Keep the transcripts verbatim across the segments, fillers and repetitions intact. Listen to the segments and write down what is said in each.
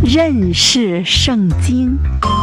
认识圣经。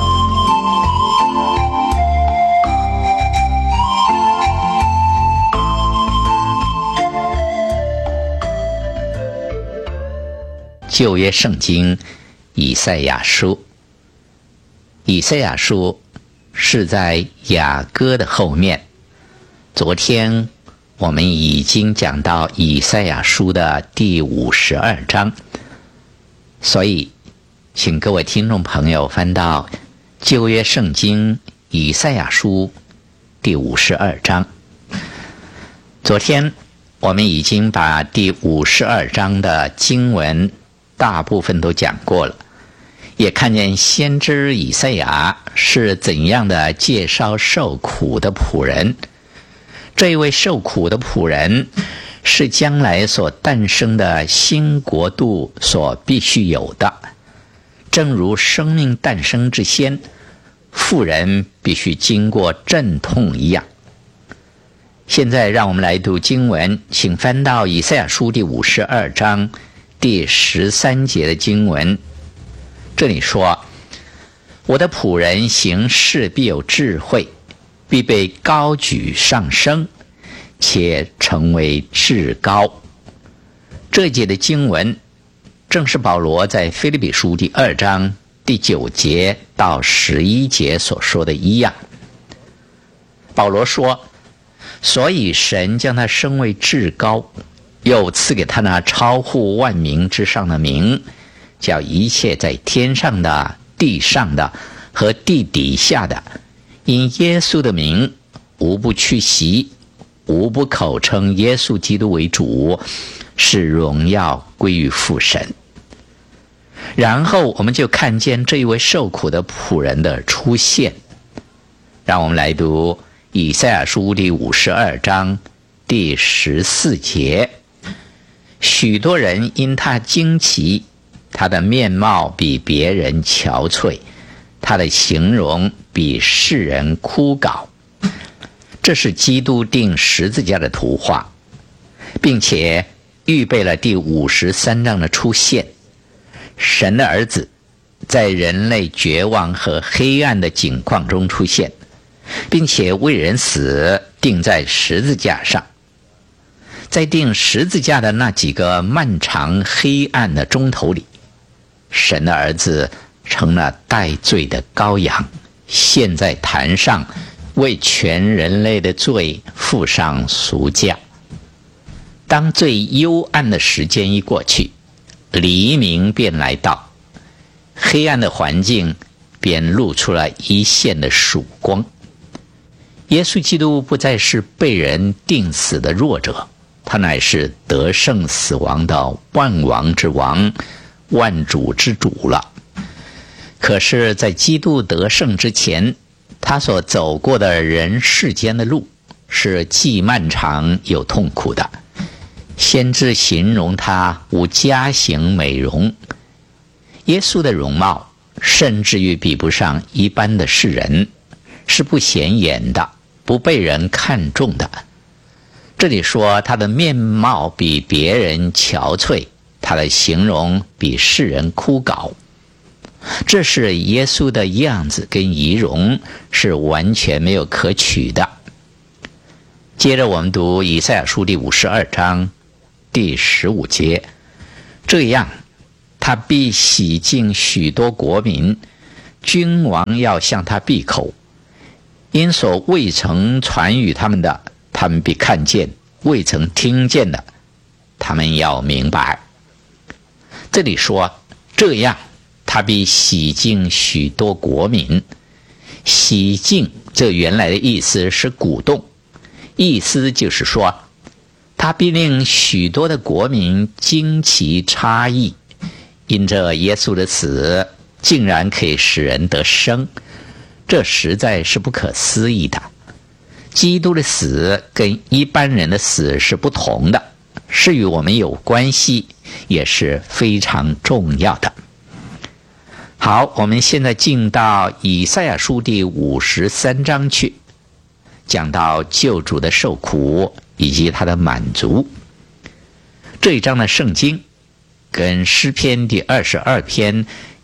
旧约圣经以赛亚书，以赛亚书是在雅歌的后面。昨天我们已经讲到以赛亚书的第五十二章，所以请各位听众朋友翻到旧约圣经以赛亚书第五十二章。昨天我们已经把第五十二章的经文大部分都讲过了，也看见先知以赛亚是怎样的介绍受苦的仆人。这一位受苦的仆人是将来所诞生的新国度所必须有的，正如生命诞生之先，妇人必须经过阵痛一样。现在让我们来读经文，请翻到以赛亚书第五十二章第十三节的经文。这里说，我的仆人行事必有智慧，必被高举上升，且成为至高。这节的经文正是保罗在腓立比书第二章第九节到十一节所说的一样。保罗说，所以神将他升为至高，又赐给他那超乎万名之上的名，叫一切在天上的、地上的和地底下的，因耶稣的名，无不屈膝，无不口称耶稣基督为主，使荣耀归于父神。然后我们就看见这一位受苦的仆人的出现。让我们来读以赛亚书第五十二章第十四节。许多人因他惊奇，他的面貌比别人憔悴，他的形容比世人枯槁。这是基督钉十字架的图画，并且预备了第五十三章的出现。神的儿子在人类绝望和黑暗的境况中出现，并且为人死，钉在十字架上。在钉十字架的那几个漫长黑暗的钟头里，神的儿子成了代罪的羔羊，献在坛上，为全人类的罪付上赎价。当最幽暗的时间一过去，黎明便来到，黑暗的环境便露出了一线的曙光。耶稣基督不再是被人钉死的弱者，他乃是得胜死亡的万王之王，万主之主了。可是在基督得胜之前，他所走过的人世间的路是既漫长又痛苦的。先知形容他无佳形美容。耶稣的容貌甚至于比不上一般的世人，是不显眼的，不被人看重的。这里说他的面貌比别人憔悴，他的形容比世人枯槁。这是耶稣的样子跟仪容是完全没有可取的。接着我们读以赛亚书第五十二章第十五节，这样他必洗净许多国民，君王要向他闭口，因所未曾传与他们的，他们必看见；未曾听见的，他们要明白。这里说，这样他必洗净许多国民。洗净这原来的意思是鼓动，意思就是说，他必令许多的国民惊奇诧异，因着耶稣的死竟然可以使人得生，这实在是不可思议的。基督的死跟一般人的死是不同的，是与我们有关系，也是非常重要的。好，我们现在进到以赛亚书第五十三章去，讲到救主的受苦以及他的满足。这一章的圣经跟诗篇第二十二篇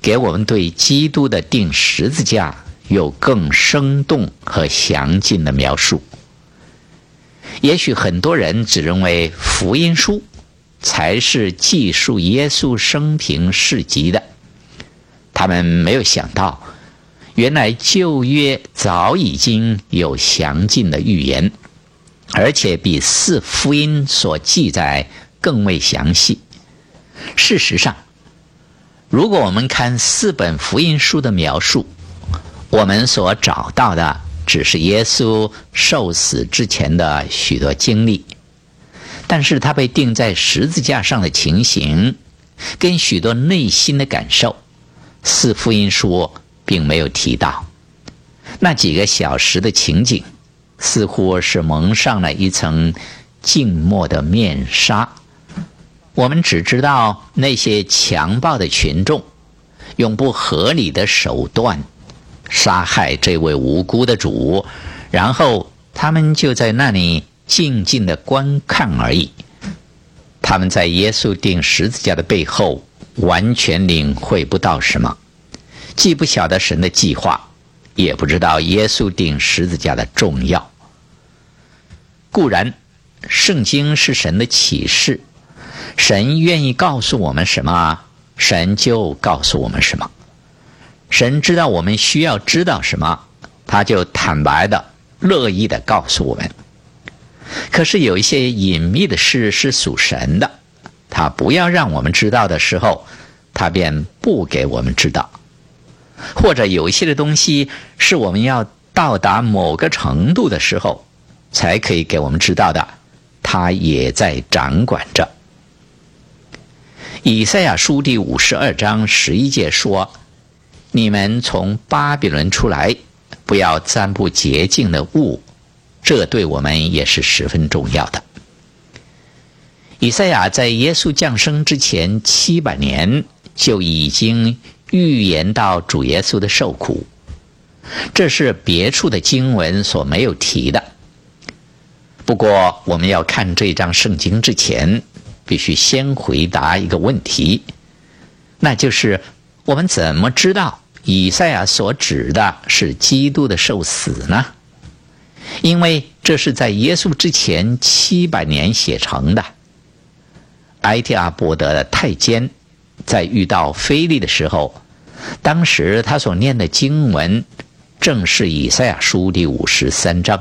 给我们对基督的钉十字架有更生动和详尽的描述。也许很多人只认为福音书才是记述耶稣生平事迹的，他们没有想到，原来旧约早已经有详尽的预言，而且比四福音所记载更为详细。事实上，如果我们看四本福音书的描述，我们所找到的只是耶稣受死之前的许多经历，但是他被钉在十字架上的情形跟许多内心的感受，四福音书并没有提到。那几个小时的情景似乎是蒙上了一层静默的面纱，我们只知道那些强暴的群众用不合理的手段杀害这位无辜的主，然后他们就在那里静静地观看而已。他们在耶稣钉十字架的背后完全领会不到什么，既不晓得神的计划，也不知道耶稣钉十字架的重要。固然圣经是神的启示，神愿意告诉我们什么，神就告诉我们什么。神知道我们需要知道什么，他就坦白的乐意的告诉我们。可是有一些隐秘的事是属神的，他不要让我们知道的时候，他便不给我们知道。或者有一些的东西是我们要到达某个程度的时候才可以给我们知道的，他也在掌管着。以赛亚书第五十二章十一节说，你们从巴比伦出来，不要沾不洁净的物，这对我们也是十分重要的。以赛亚在耶稣降生之前七百年就已经预言到主耶稣的受苦，这是别处的经文所没有提的。不过我们要看这章圣经之前，必须先回答一个问题，那就是我们怎么知道以赛亚所指的是基督的受死呢？因为这是在耶稣之前七百年写成的。埃提阿伯德的太监在遇到腓力的时候，当时他所念的经文正是以赛亚书第五十三章。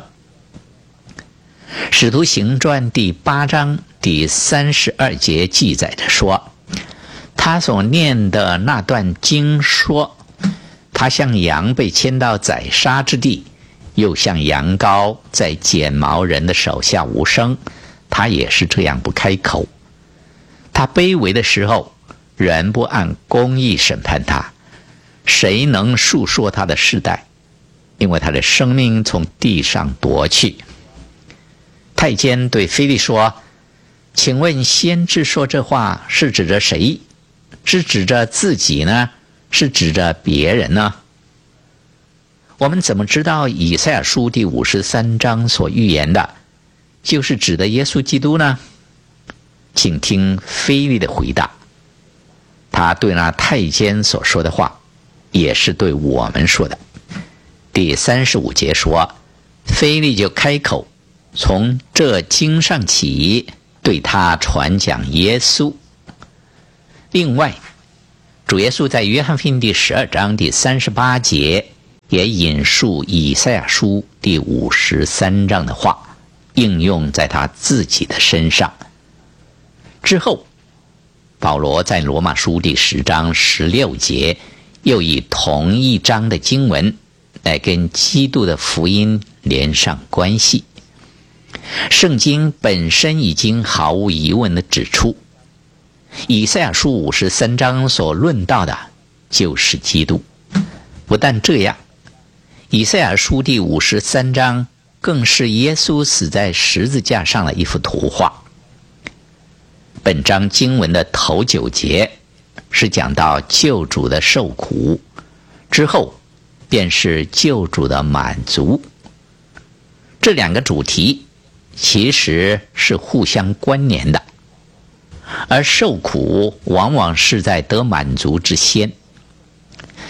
使徒行传第八章第三十二节记载着说，他所念的那段经说，他像羊被牵到宰杀之地，又像羊羔在剪毛人的手下无声，他也是这样不开口。他卑微的时候，人不按公义审判他，谁能述说他的世代？因为他的生命从地上夺去。太监对腓力说，请问先知说这话是指着谁？是指着自己呢？是指着别人呢？我们怎么知道以赛亚书第五十三章所预言的就是指的耶稣基督呢？请听腓力的回答，他对那太监所说的话也是对我们说的。第三十五节说，腓力就开口，从这经上起对他传讲耶稣。另外，主耶稣在约翰福音第十二章第三十八节也引述以赛亚书第五十三章的话，应用在他自己的身上。之后，保罗在罗马书第十章十六节又以同一章的经文来跟基督的福音连上关系。圣经本身已经毫无疑问地指出，以赛亚书五十三章所论到的就是基督。不但这样，以赛亚书第五十三章更是耶稣死在十字架上的一幅图画。本章经文的头九节是讲到救主的受苦，之后便是救主的满足。这两个主题其实是互相关联的，而受苦往往是在得满足之先。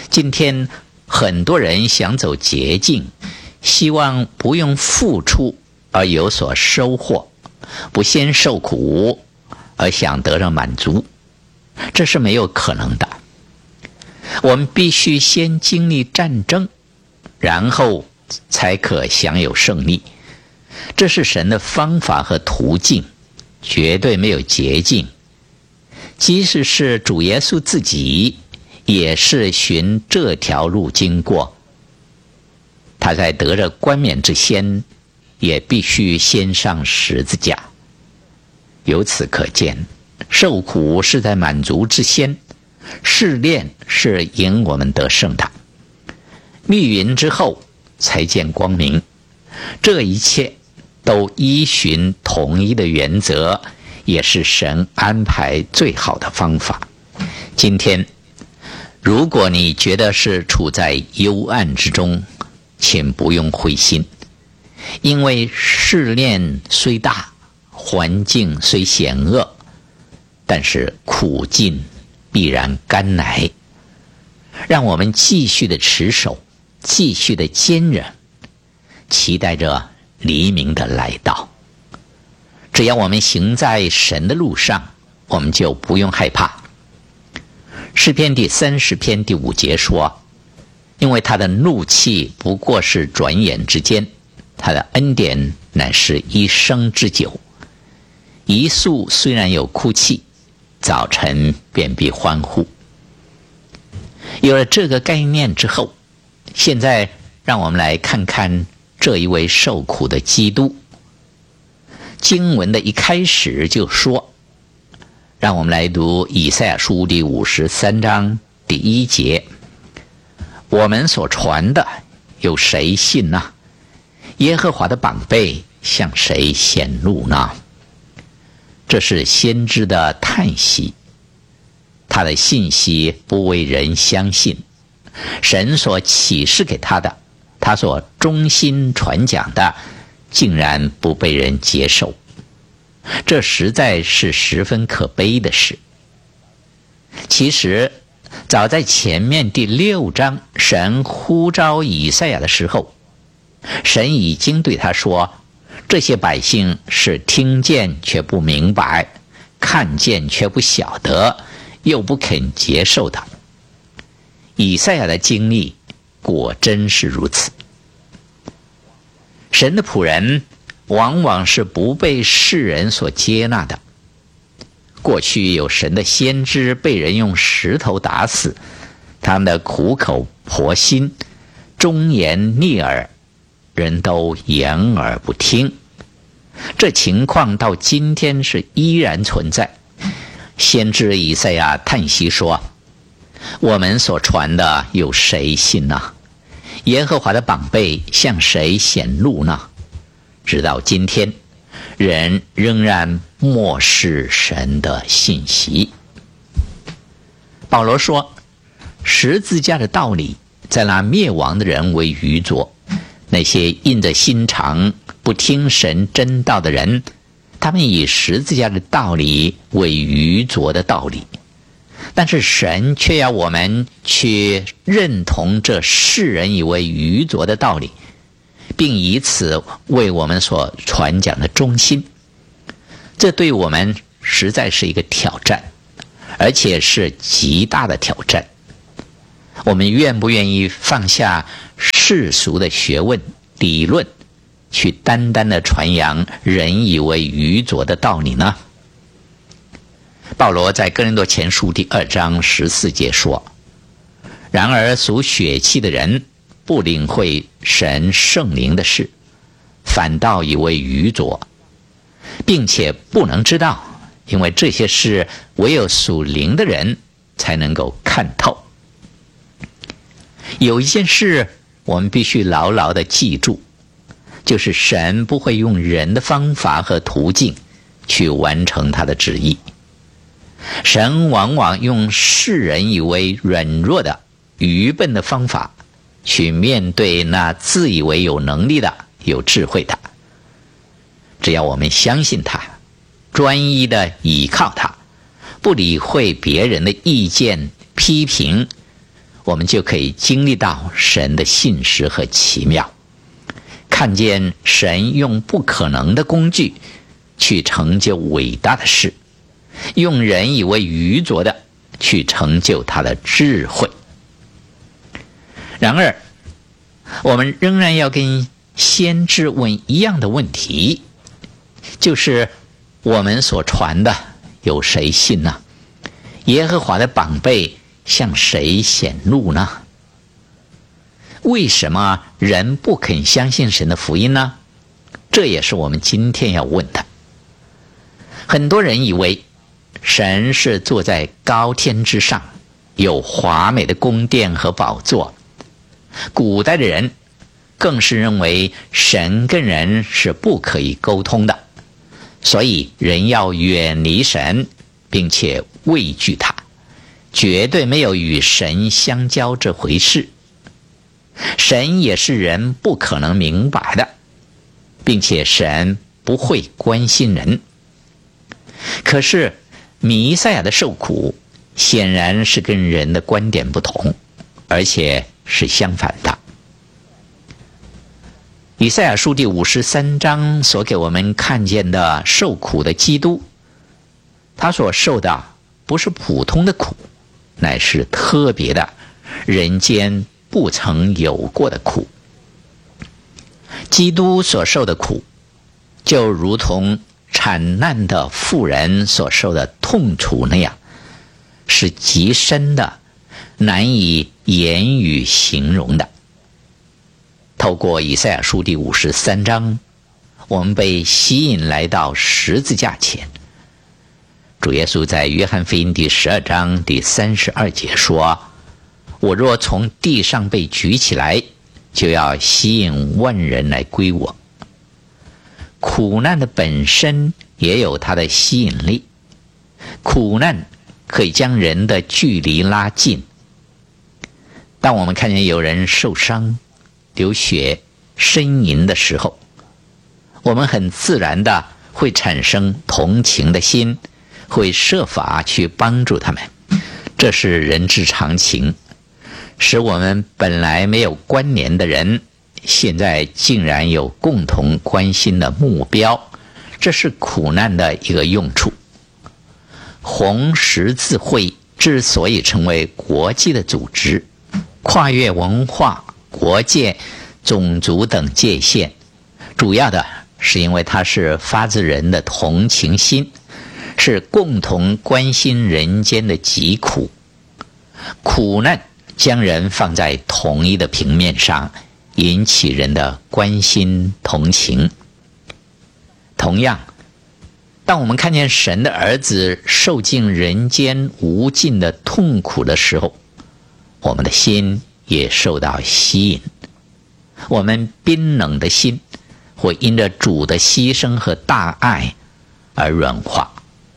今天很多人想走捷径，希望不用付出而有所收获，不先受苦而想得到满足，这是没有可能的。我们必须先经历战争，然后才可享有胜利。这是神的方法和途径，绝对没有捷径。即使是主耶稣自己，也是循这条路经过。他在得着冠冕之先，也必须先上十字架。由此可见，受苦是在满足之先，试炼是引我们得胜的。密云之后才见光明，这一切都依循统一的原则，也是神安排最好的方法。今天如果你觉得是处在幽暗之中，请不用灰心，因为试炼虽大，环境虽险恶，但是苦尽必然甘来。让我们继续的持守，继续的坚忍，期待着黎明的来到。只要我们行在神的路上，我们就不用害怕。诗篇第三十篇第五节说，因为他的怒气不过是转眼之间，他的恩典乃是一生之久。一宿虽然有哭泣，早晨便必欢呼。有了这个概念之后，现在让我们来看看这一位受苦的基督。经文的一开始就说，让我们来读以赛亚书第五十三章第一节，我们所传的有谁信呢？耶和华的膀臂向谁显露呢？这是先知的叹息，他的信息不为人相信，神所启示给他的，他所忠心传讲的，竟然不被人接受，这实在是十分可悲的事。其实早在前面第六章，神呼召以赛亚的时候，神已经对他说，这些百姓是听见却不明白，看见却不晓得，又不肯接受的。以赛亚的经历果真是如此。神的仆人往往是不被世人所接纳的。过去有神的先知被人用石头打死，他们的苦口婆心，忠言逆耳，人都掩耳不听。这情况到今天是依然存在。先知以赛亚叹息说，我们所传的有谁信呢？耶和华的膀臂向谁显露呢？直到今天，人仍然漠视神的信息。保罗说，十字架的道理在那灭亡的人为愚拙，那些硬着心肠不听神真道的人，他们以十字架的道理为愚拙的道理。但是神却要我们去认同这世人以为愚拙的道理，并以此为我们所传讲的忠心。这对我们实在是一个挑战，而且是极大的挑战。我们愿不愿意放下世俗的学问理论，去单单的传扬人以为愚拙的道理呢？保罗在哥林多前书第二章十四节说，然而属血气的人不领会神圣灵的事，反倒以为愚拙，并且不能知道，因为这些事唯有属灵的人才能够看透。有一件事我们必须牢牢地记住，就是神不会用人的方法和途径去完成他的旨意。神往往用世人以为软弱的愚笨的方法去面对那自以为有能力的有智慧的。只要我们相信他，专一的倚靠他，不理会别人的意见批评， 我们就可以经历到神的信实和奇妙，看见神用不可能的工具去成就伟大的事，用人以为愚拙的去成就他的智慧。然而，我们仍然要跟先知问一样的问题，就是我们所传的有谁信呢？耶和华的膀臂向谁显露呢？为什么人不肯相信神的福音呢？这也是我们今天要问的。很多人以为神是坐在高天之上，有华美的宫殿和宝座。古代的人更是认为神跟人是不可以沟通的，所以人要远离神，并且畏惧他，绝对没有与神相交这回事。神也是人不可能明白的，并且神不会关心人。可是弥赛亚的受苦显然是跟人的观点不同，而且是相反的。以赛亚书第五十三章所给我们看见的受苦的基督，他所受的不是普通的苦，乃是特别的，人间不曾有过的苦。基督所受的苦，就如同产难的妇人所受的痛楚那样，是极深的，难以言语形容的。透过以赛亚书第五十三章，我们被吸引来到十字架前。主耶稣在约翰福音第十二章第三十二节说：我若从地上被举起来，就要吸引万人来归我。苦难的本身也有它的吸引力，苦难可以将人的距离拉近。当我们看见有人受伤、流血、呻吟的时候，我们很自然的会产生同情的心，会设法去帮助他们，这是人之常情，使我们本来没有关联的人，现在竟然有共同关心的目标，这是苦难的一个用处。红十字会之所以成为国际的组织，跨越文化、国界、种族等界限，主要的是因为它是发自人的同情心，是共同关心人间的疾苦。苦难将人放在同一的平面上，引起人的关心同情。同样，当我们看见神的儿子受尽人间无尽的痛苦的时候，我们的心也受到吸引，我们冰冷的心会因着主的牺牲和大爱而软化。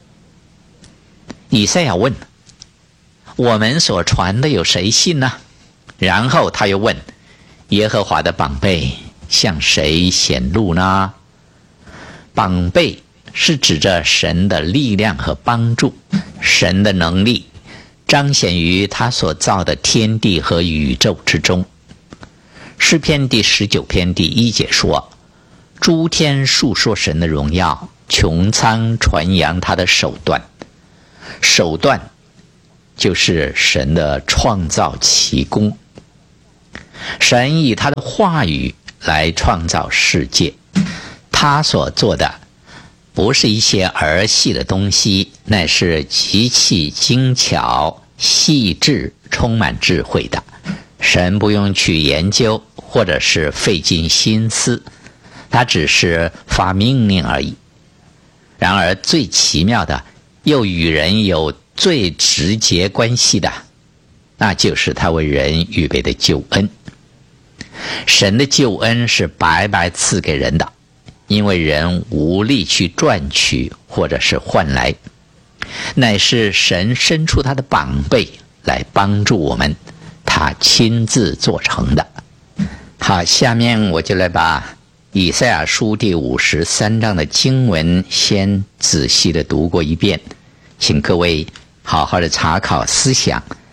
以赛亚问：我们所传的有谁信呢？然后他又问：耶和华的膀臂向谁显露呢？膀臂是指着神的力量和帮助，神的能力彰显于他所造的天地和宇宙之中。诗篇第十九篇第一节说：诸天述说神的荣耀，穹苍传扬他的手段。手段就是神的创造奇功。神以他的话语来创造世界，他所做的不是一些儿戏的东西，乃是极其精巧、细致、充满智慧的。神不用去研究或者是费尽心思，他只是发命令而已。然而最奇妙的，又与人有最直接关系的，那就是他为人预备的救恩。神的救恩是白白赐给人的，因为人无力去赚取或者是换来，乃是神伸出他的膀臂来帮助我们，他亲自做成的。好，下面我就来把以赛亚书第五十三章的经文先仔细的读过一遍，请各位好好的查考思想，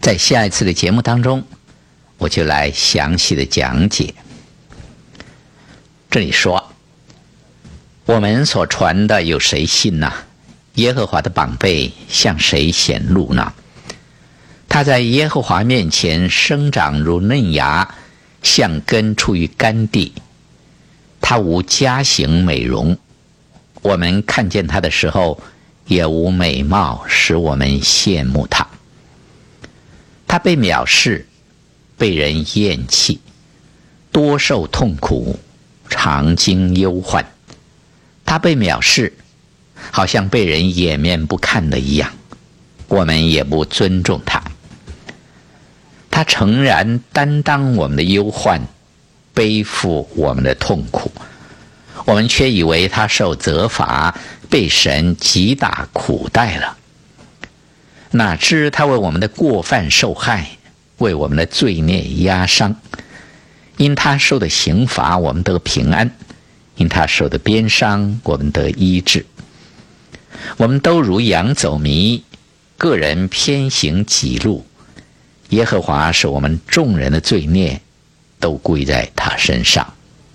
在下一次的节目当中，我就来详细的讲解。这里说，我们所传的有谁信呢？耶和华的膀臂向谁显露呢？他在耶和华面前生长如嫩芽，像根出于干地。他无佳形美容，我们看见他的时候，也无美貌使我们羡慕他。他被藐视，被人厌弃，多受痛苦，常经忧患。他被藐视，好像被人掩面不看的一样，我们也不尊重他。他诚然担当我们的忧患，背负我们的痛苦，我们却以为他受责罚，被神击打苦待了。哪知他为我们的过犯受害，为我们的罪孽压伤。因他受的刑罚，我们得平安；因他受的鞭伤，我们得医治。我们都如羊走迷，个人偏行己路。耶和华使我们众人的罪孽都归在他身上。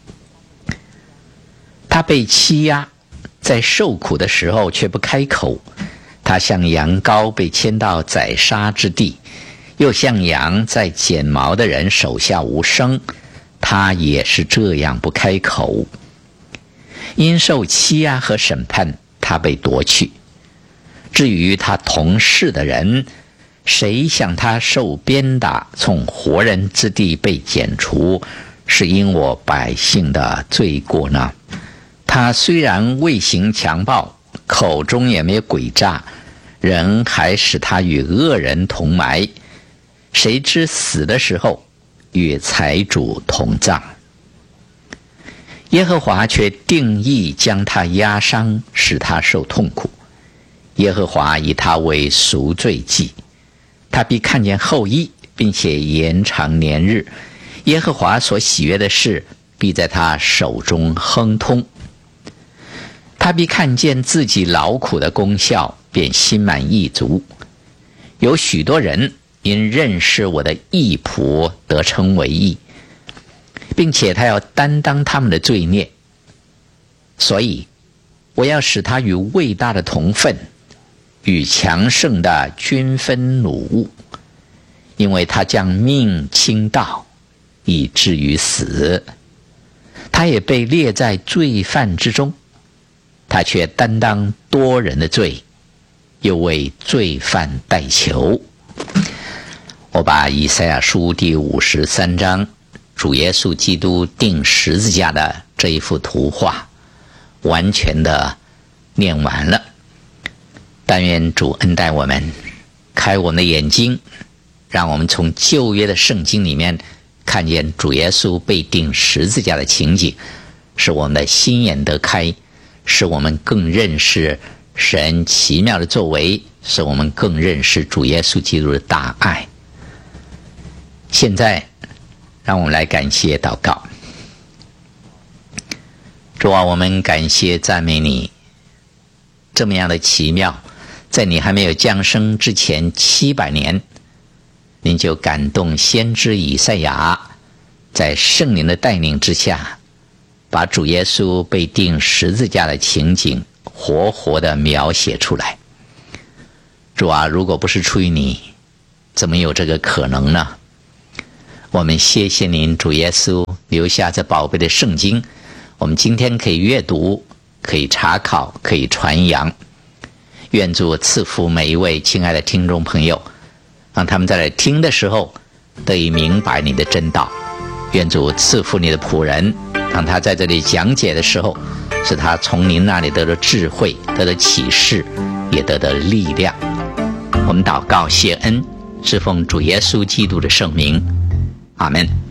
他被欺压，在受苦的时候却不开口。他像羊羔被牵到宰杀之地，又像羊在剪毛的人手下无声，他也是这样不开口。因受欺压和审判，他被夺去。至于他同事的人，谁向他受鞭打，从活人之地被剪除，是因我百姓的罪过呢？他虽然未行强暴，口中也没有诡诈，人还使他与恶人同埋。谁知死的时候，与财主同葬。耶和华却定义将他压伤，使他受痛苦。耶和华以他为赎罪祭，他必看见后裔，并且延长年日。耶和华所喜悦的事，必在他手中亨通。他必看见自己劳苦的功效，便心满意足。有许多人因认识我的义仆，得称为义，并且他要担当他们的罪孽。所以我要使他与伟大的同分，与强盛的均分掳物，因为他将命倾倒，以至于死。他也被列在罪犯之中，他却担当多人的罪，又为罪犯代求。我把以赛亚书第五十三章主耶稣基督钉十字架的这一幅图画完全的念完了。但愿主恩待我们，开我们的眼睛，让我们从旧约的圣经里面看见主耶稣被钉十字架的情景，使我们的心眼得开，使我们更认识神奇妙的作为，使我们更认识主耶稣基督的大爱。现在让我们来感谢祷告。主啊，我们感谢赞美你，这么样的奇妙，在你还没有降生之前七百年，您就感动先知以赛亚，在圣灵的带领之下，把主耶稣被钉十字架的情景活活地描写出来。主啊，如果不是出于你，怎么有这个可能呢？我们谢谢您，主耶稣留下这宝贝的圣经，我们今天可以阅读，可以查考，可以传扬。愿主赐福每一位亲爱的听众朋友，让他们在这听的时候得以明白你的真道。愿主赐福你的仆人，让他在这里讲解的时候，使他从您那里得到智慧，得到启示，也得到力量。我们祷告谢恩，是奉主耶稣基督的圣名，阿们。